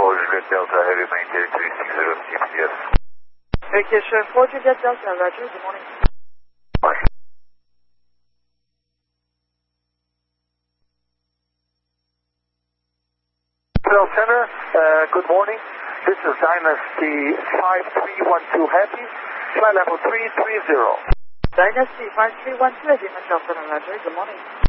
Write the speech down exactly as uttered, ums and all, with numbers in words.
four Juliet Delta, heavy maintain three six zero G P S. Vacation four Juliet Delta, Roger, good morning. Bye. Hello Center, uh, good morning. This is Dynasty five three one two Happy, flight level three three zero. Dynasty five three one two, Demon Delta, Roger, good morning.